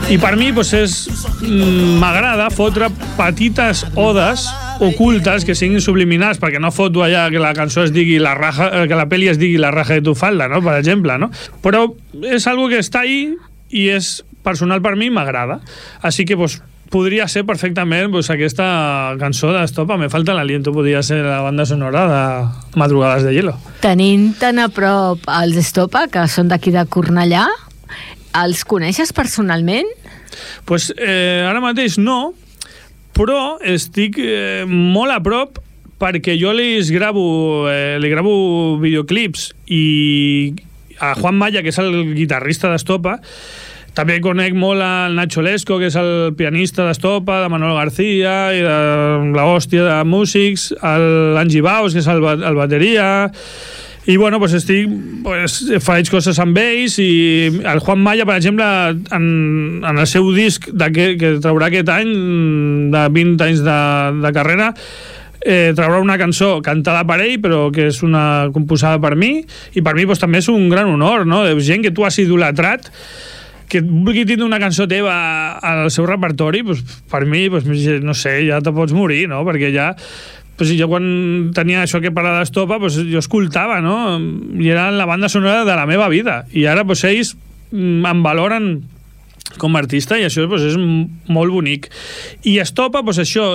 I per mi m'agrada fotre petites odes ocultes que siguin subliminals, perquè no foto allà que la cançó es digui que la pel·li es digui La raja de tu falda, no? Per exemple, no? Però és algo que està ahí i és personal per mi i m'agrada. Així que podria ser perfectament aquesta cançó d'Estopa, Me falta l'aliento, podria ser la banda sonora de Madrugades de hielo. Tenint tan a prop els Estopa, que són d'aquí de Cornellà, els coneixes personalment? Ara mateix no, però estic molt a prop perquè jo li gravo videoclips i a Juan Maya, que és el guitarrista d'Estopa, també conec molt al Nacho Lesco, que és el pianista d'Estopa, de Manolo García i de la hòstia de músics, l'Angie Baus, que és el bateria, i faig coses amb ells, i el Juan Maya, per exemple, en el seu disc que traurà aquest any de 20 anys de carrera, traurà una cançó cantada per ell, però que és una composada per mi, i per mi també és un gran honor, no? De gent que tu has idolatrat, que vulgui tindre una cançó teva al seu repertori, per mi, no sé, ja te pots morir, no? Perquè ja jo quan tenia això que parlar d'Estopa, jo escoltava, no? I era la banda sonora de la meva vida. I ara ells em valoren com a artista i això és molt bonic. I Estopa, això...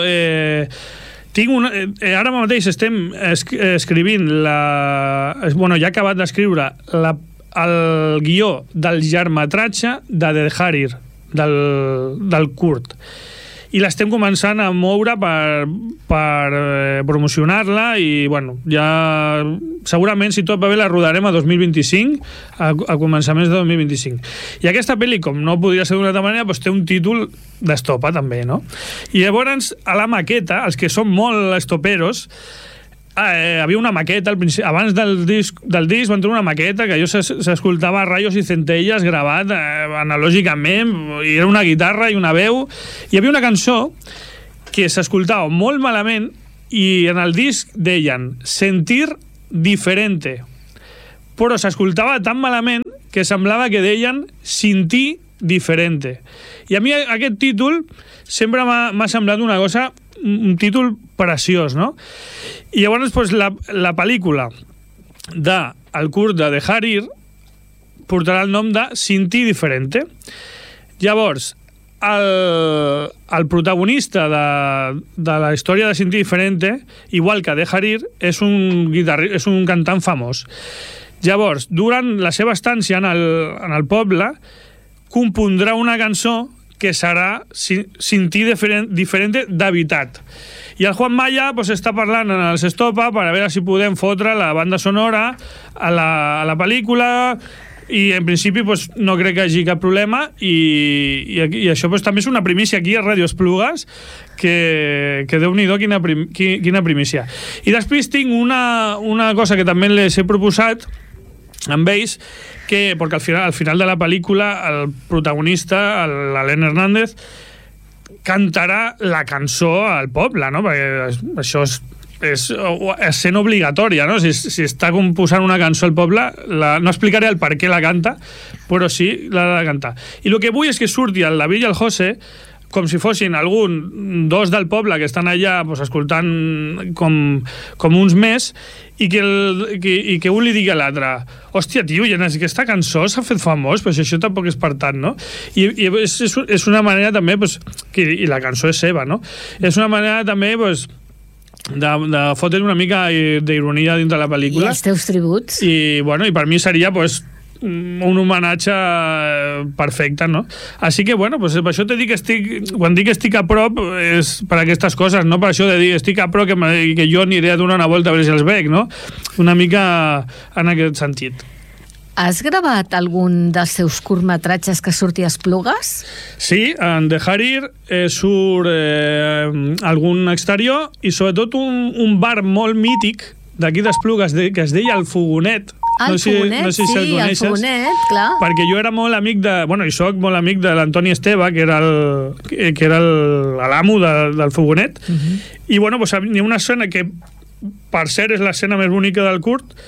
ara mateix estem escrivint ja he acabat d'escriure el guió del llargmetratge de The Harir, del Kurt, i l'estem començant a moure per promocionar-la, i ja segurament, si tot va bé, la rodarem a 2025, a començaments de 2025. I aquesta pel·li, com no podria ser d'una altra manera, té un títol d'Estopa també, no? I llavors a la maqueta, els que són molt estoperos, havia una maqueta abans del disc van tenir una maqueta que allò s'escoltava Rayos i Centelles gravat analògicament, i era una guitarra i una veu, i hi havia una cançó que s'escoltava molt malament i en el disc deien sentir diferente, però s'escoltava tan malament que semblava que deien sentir diferente, i a mi aquest títol sempre m'ha semblat una cosa, un títol preciós, no? I llavors la pel·lícula del Kurt de The Harir portarà el nom de Sentir Diferente. Llavors el protagonista de la història de Sentir Diferente, igual que The Harir, és un cantant famós. Llavors, durant la seva estància en el poble, compondrà una cançó que serà Sentir Diferente de veritat. I el Juan Maya està parlant en els Estopa per a veure si podem fotre la banda sonora a la pel·lícula, i en principi no crec que hi hagi cap problema, i això també és una primícia aquí a Ràdio Esplugues, que Déu-n'hi-do quina primícia. I després tinc una cosa que també les he proposat amb ells, perquè al final de la pel·lícula el protagonista, l'Alen Hernández, cantarà la cançó al poble, no? Perquè això és escena obligatòria, no? Si està composant una cançó al poble, no explicaré el per què la canta, però sí l'ha de cantar. I el que vull és que surti el David i el José com si fossin dos del poble que estan allà escoltant com uns més, i que un li digui a l'altre: hòstia, tio, aquesta cançó s'ha fet famós, però això tampoc és per tant, no? I és una manera també, i la cançó és seva, no? És una manera també de fotre una mica d'ironia dins de la pel·lícula. I els teus tributs. I per mi seria un homenatge perfecte, no? Així que, per això t'he dit quan dic que estic a prop és per aquestes coses, no per això de dir estic a prop que jo aniré a donar una volta a veure si els veig, no? Una mica en aquest sentit. Has gravat algun dels seus curtmetratges que surti a Esplugues? Sí, en The Harir surt algun exterior, i sobretot un bar molt mític d'aquí d'Esplugues que es deia El Fogonet. El Fogonet, no sé si el coneixes. El Fogonet, clar. Perquè jo era molt amic i soc molt amic de l'Antoni Esteve, que era l'amo del Fogonet. I, hi ha una escena que, per cert, és l'escena més bonica del Kurt,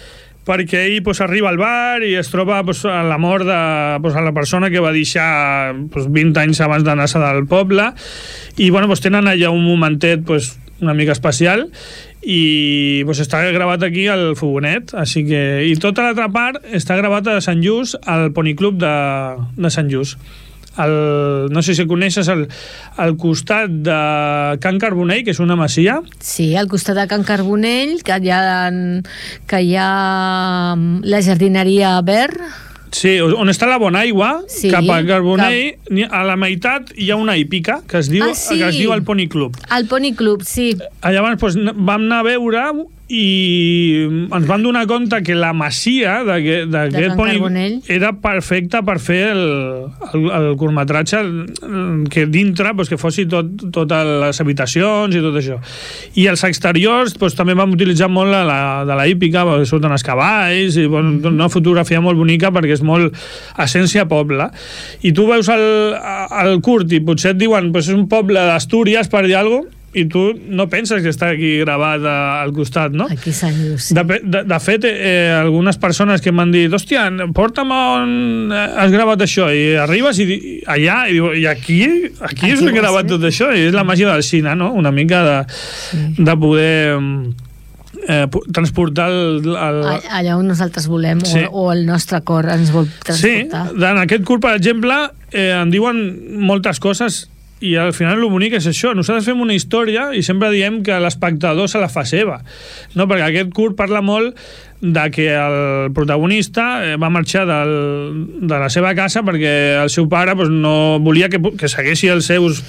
perquè ell pues, arriba al bar i es troba pues, a la mort de pues, a la persona que va deixar pues, 20 anys abans d'anar-se del poble, i bueno, pues, tenen allà un momentet pues, una mica especial, i pues, està gravat aquí al Fogonet, així que... I tota l'altra part està gravat a Sant Just, al Pony Club de Sant Just. No sé si coneixes al costat de Can Carbonell, que és una masia. Sí, al costat de Can Carbonell, que hi ha la jardineria Verd. Sí, on està la Bonaigua, sí, cap a Carbonell, a la meitat hi ha una hípica que es diu el Pony Club. El Pony Club, sí. Llavors doncs, vam anar a veure i ens vam donar compte que la masia d'aquest Pony era perfecta per fer el curtmetratge, que dintre pues, que fossi totes les habitacions i tot això. I els exteriors pues, també vam utilitzar molt de la hípica, surten els cavalls, i una fotografia molt bonica perquè és molt essència poble. I tu veus el Curt i potser et diuen pues, és un poble d'Astúries, per dir alguna cosa, i tu no penses que està aquí gravat al costat, no? Aquí Sant Just, sí. De fet, algunes persones que m'han dit hòstia, porta'm on has gravat això, i arribes allà i aquí és gravat tot això, i és la màgia del cine, no? Una mica de poder transportar allà on nosaltres volem, sí. o el nostre cor ens vol transportar. Sí, en aquest curt, per exemple, em diuen moltes coses, i al final el bonic és això. Nosaltres fem una història i sempre diem que l'espectador se la fa seva, no? Perquè aquest curt parla molt de que el protagonista va marxar de la seva casa perquè el seu pare pues, no volia que segueixi els seus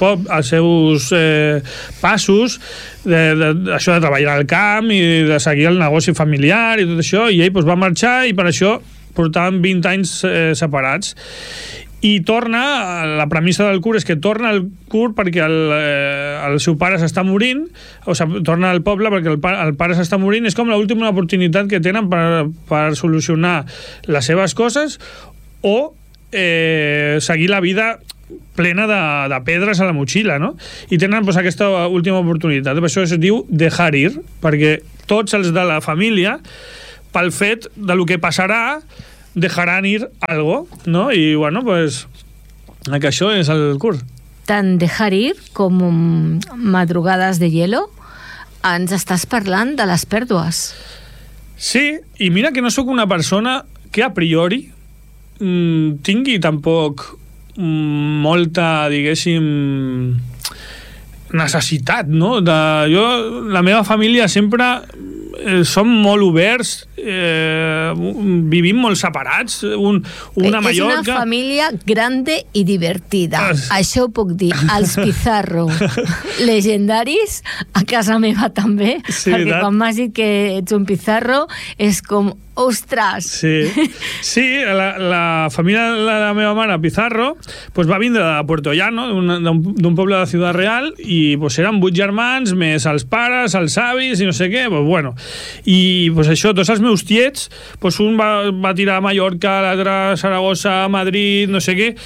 passos, això de treballar al camp i de seguir el negoci familiar i tot això, i ell pues, va marxar, i per això portaven 20 anys separats. I torna, la premissa del curt és que torna el curt perquè el seu pare s'està morint, o sigui, torna al poble perquè el pare s'està morint. És com l'última oportunitat que tenen per solucionar les seves coses o seguir la vida plena de pedres a la motxilla, no? I tenen pues, aquesta última oportunitat. Per això es diu dejar ir, perquè tots els de la família, pel fet de lo que passarà, dejaran ir algo, ¿no? Y bueno, pues que això és el curt. Tant Dejar ir com Madrugades de hielo ens estàs parlant de les pèrdues. Sí, i mira que no sóc una persona que a priori tingui tampoc molta, diguéssim, necessitat, no? La meva família sempre som molt oberts, vivim molt separats, una Mallorca... És una família grande i divertida, això ho puc dir. Els Pizarro legendaris a casa meva també, sí, perquè quan m'has dit que ets un Pizarro és com, ostres! Sí, la família de la meva mare, Pizarro, pues va vindre de Puerto Llano, d'un poble de Ciudad Real, i pues eren 8 germans, més els pares, els avis i no sé què, pues bueno. I pues això, tots els meus tiets, pues un va tirar a Mallorca, l'altre a Saragossa, a Madrid, no sé què,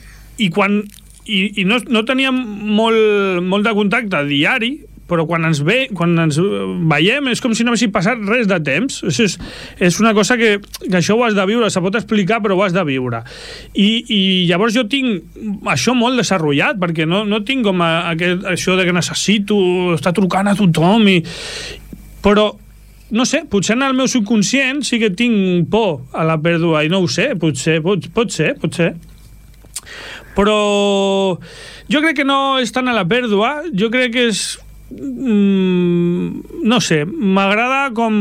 i no teníem molt de contacte diari, però quan ens veiem és com si no haguessi passat res de temps. És una cosa que això ho has de viure, se pot explicar però ho has de viure, i llavors jo tinc això molt desenvolupat, perquè no tinc com això de que necessito estar trucant a tothom, però no sé, potser en el meu subconscient sí que tinc por a la pèrdua, i no ho sé, pot ser, però jo crec que no és tant a la pèrdua, jo crec que és no sé, m'agrada com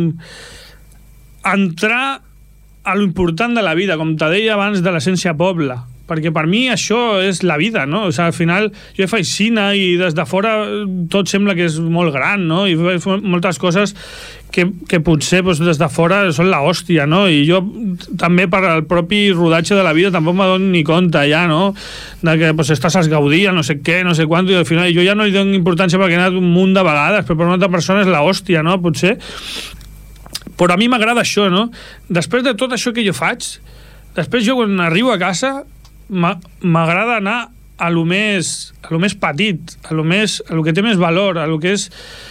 entrar a lo important de la vida, com te deia abans de l'essència poble, perquè per mi això és la vida, no? O sigui, al final jo faig cine i des de fora tot sembla que és molt gran, no? I faig moltes coses que potser doncs, des de fora són la hòstia, no? I jo també per al propi rodatge de la vida tampoc me dono ni compte ja, no? De que pues, estàs a Gaudia, no sé què, no sé quant, i al final jo ja no li dono importància perquè he anat un munt de vegades, però per una altra persona és la hòstia, no? Potser. Però a mi m'agrada això, no? Després de tot això que jo faig, després jo quan arribo a casa m'agrada anar a lo més petit, a lo que té més valor, a lo que és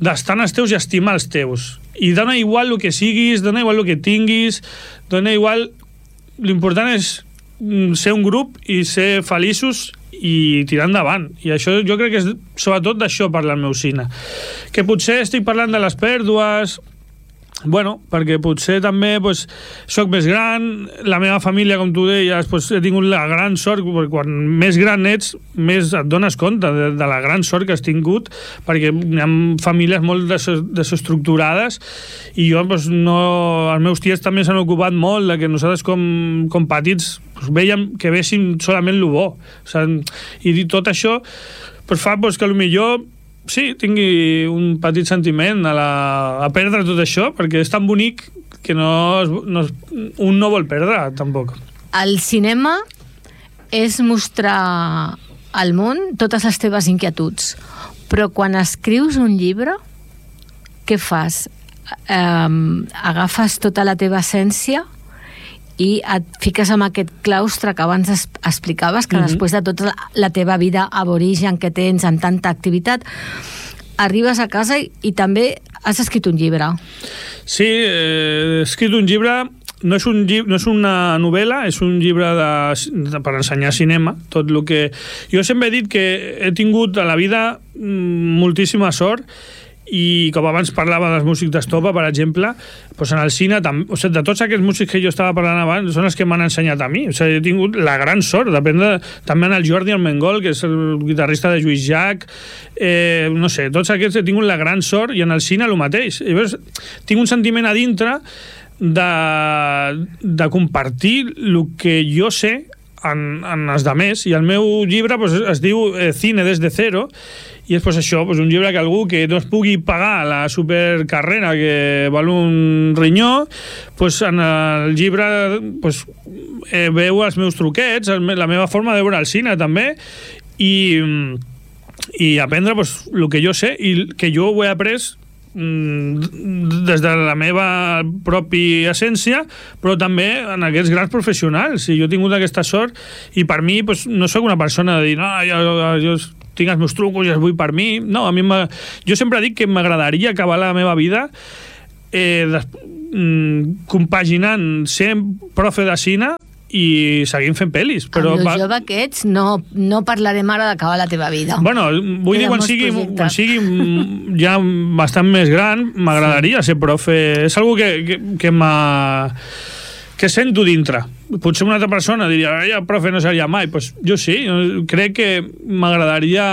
d'estar en els teus i estimar els teus. I dona igual el que siguis, dona igual el que tinguis, dona igual... L'important és ser un grup i ser feliços i tirar endavant. I això jo crec que és sobretot d'això parla el meu cine. Que potser estic parlant de les pèrdues... Bueno, perquè potser també pues, soc més gran, la meva família, com tu deies, pues, he tingut la gran sort, perquè quan més gran ets, més et dones compte de la gran sort que has tingut, perquè hi ha famílies molt desestructurades i jo, pues, no, els meus ties també s'han ocupat molt de que nosaltres com petits pues, veiem que véssim solament el bo. O sigui, i tot això pues, fa pues, que potser sí, tingui un petit sentiment a perdre tot això, perquè és tan bonic que un no vol perdre, tampoc. El cinema és mostrar al món totes les teves inquietuds, però quan escrius un llibre, què fas? Agafes tota la teva essència i et fiques en aquest claustre que abans explicaves, que després de tota la teva vida aborigen que tens en tanta activitat, arribes a casa i també has escrit un llibre. Sí, he escrit un llibre, no és una novel·la, és un llibre per ensenyar cinema, tot el que... Jo sempre he dit que he tingut a la vida moltíssima sort i com abans parlava dels músics d'estopa, per exemple, doncs en el cine, o sigui, de tots aquests músics que jo estava parlant abans, són els que m'han ensenyat a mi. O sigui, he tingut la gran sort d'aprendre també en el Jordi Armengol, que és el guitarrista de Lluís Llach, no sé, tots aquests he tingut la gran sort, i en el cine el mateix. I llavors, tinc un sentiment a dintre de compartir el que jo sé en els demés, i el meu llibre pues, es diu Cine des de cero, i és pues, això, pues, un llibre que algú que no es pugui pagar la supercarrera que val un rinyó, pues, en el llibre pues, veu els meus truquets, la meva forma de veure el cine també, i aprendre pues, el que jo sé i que jo ho he après des de la meva pròpia essència, però també en aquests grans professionals. I jo he tingut aquesta sort i per mi pues, no sóc una persona de dir no, jo tinc els meus trucos i els vull per mi. No, a mi jo sempre dic que m'agradaria acabar la meva vida compaginant ser profe de cine i seguim fent pel·lis. Però amb el jove que ets no parlarem ara d'acabar la teva vida. Bueno, vull dir, quan sigui ja bastant més gran, m'agradaria ser profe. És algo que sento dintre. Potser una altra persona diria, ja profe no seria mai. Pues jo sí, crec que m'agradaria,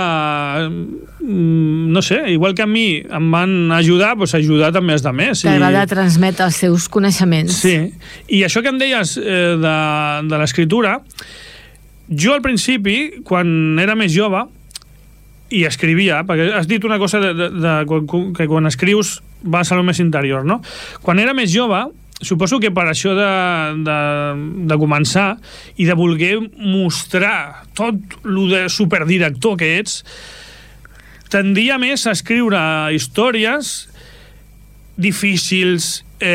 no sé, igual que a mi em van ajudar, pues ajudar també els altres. T'agrada transmetre els seus coneixements. Sí, i això que em deies de l'escriptura, jo al principi, quan era més jove, i escrivia, perquè has dit una cosa que quan escrius vas a lo més interior, no? Quan era més jove, suposo que per això de començar i de voler mostrar tot el de superdirector que ets, tendia més a escriure històries difícils,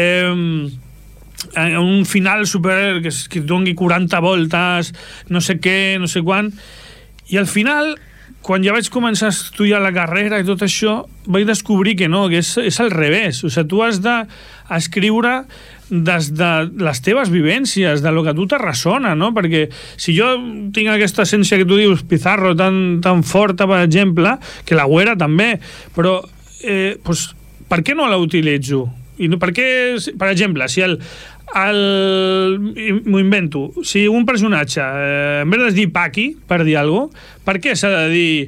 un final super que doni 40 voltes, no sé què, no sé quan, i al final, quan ja vaig començar a estudiar la carrera i tot això, vaig descobrir que no, que és al revés. O sigui, tu has d'escriure des de les teves vivències, de lo que a tu te ressona, no? Perquè si jo tinc aquesta essència que tu dius, Pizarro, tan forta, per exemple, que la Güera també, però pues, per què no la utilitzo? I per què, per exemple, si m'ho invento, si un personatge en vez de dir Paqui, per dir alguna cosa, per què s'ha de dir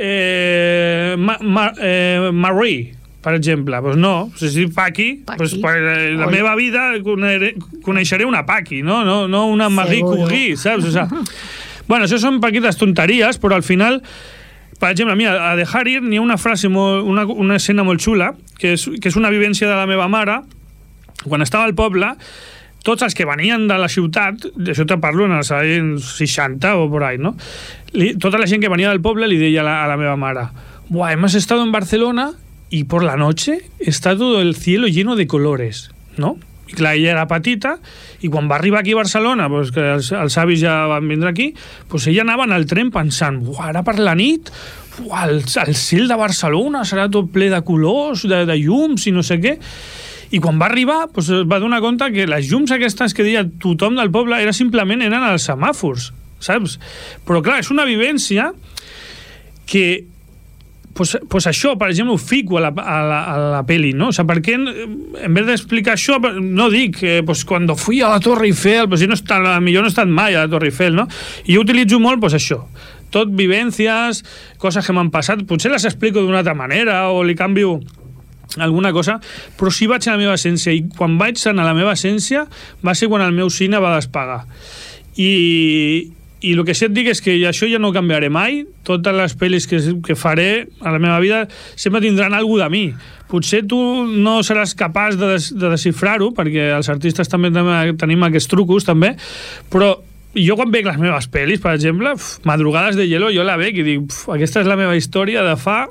Marie, per exemple? Pues no, si diu Paqui, pues per la meva vida coneixeré una Paqui, no una Marie Curie, saps? O sea, bueno, això són petites tonteries, però al final, per exemple, a Dejar Ir n'hi ha una frase, una escena molt xula, que és una vivència de la meva mare. Quan estava al poble, tots els que venien de la ciutat, d'això te parlo en els anys 60 o por ahí, no? Tota la gent que venia del poble li deia a la meva mare: «Buah, hemos estado en Barcelona y por la noche está todo el cielo lleno de colores», no? I clar, ella era petita, i quan va arribar aquí a Barcelona, pues, que els avis ja van vindre aquí, pues ella anava en el tren pensant: «Buah, ara per la nit el cel de Barcelona serà tot ple de colors, de llums i no sé què. I quan va arribar, doncs es va donar compte que les llums aquestes que deia tothom del poble eren els semàfors, saps? Però clar, és una vivència que pues això, per exemple, ho fico a la peli, ¿no? O sea, ¿por qué en vez de explicar això, no dic pues cuando fui a la Torre Eiffel, pues millor no he estat mai a la Torre Eiffel, no? I jo utilitzo molt pues això, tot vivències, coses que m'han passat, potser les explico d'una altra manera o li canvio alguna cosa, però sí vaig a la meva essència, i quan vaig anar a la meva essència va ser quan el meu cine va despegar. I el que sí et dic és que això ja no ho canviaré mai. Totes les pel·lis que faré a la meva vida sempre tindran alguna de mi. Potser tu no seràs capaç de desxifrar-ho, perquè els artistes també tenim aquests trucos, també, però jo quan veig les meves pel·lis, per exemple, Madrugades de hielo, jo la veig i dic, aquesta és la meva història de fa,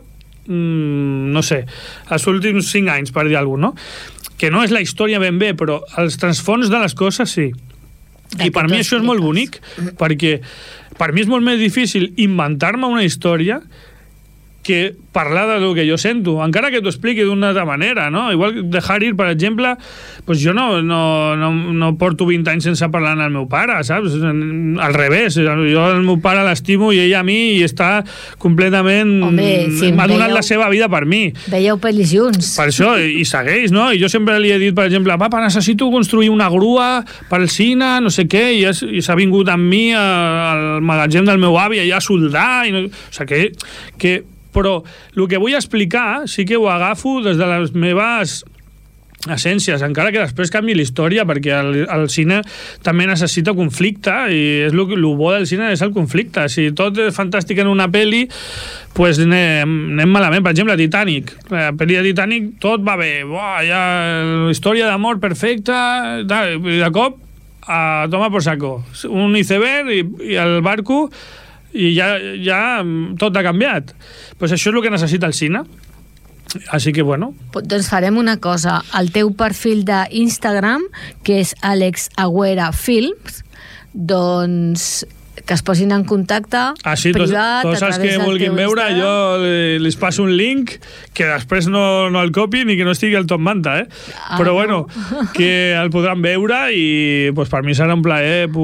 no sé, els últims 5 anys, per dir alguna cosa, no? Que no és la història ben bé, però els transfons de les coses sí. I per mi això és molt bonic, perquè per mi és molt més difícil inventar-me una història que parlar del que jo sento, encara que t'ho expliqui d'una altra manera, no? Igual Dejar Ir, per exemple, pues jo no porto 20 anys sense parlar amb el meu pare, saps? Al revés, jo el meu pare l'estimo i ell a mi i està completament... m'ha donat la seva vida per mi. Veieu pel·lis junts. Per això, i segueix, no? I jo sempre li he dit, per exemple, papa, necessito construir una grua pel cine, no sé què, i s'ha vingut amb mi al magatzem del meu avi allà a soldar, o sigui, que però el que vull explicar sí que ho agafo des de les meves essències, encara que després canvi la història, perquè el cine també necessita conflicte, i és el bo del cine és el conflicte. Si tot és fantàstic en una pel·li, pues anem malament. Per exemple, Titanic, la pel·li de Titanic, tot va bé, hi ha història d'amor perfecta, i de cop toma por saco, un iceberg i el barco, i ja tot ha canviat. Pues això és el que necessita el cine. Així que, bueno... Doncs farem una cosa. El teu perfil d'Instagram, que és Àlex Agüera Films, doncs que es posin en contacte privat, tots els que vulguin veure, jo les passo un link que després no el copin i que no estigui al top manta, però bueno, que el podran veure i pues, per mi serà un plaer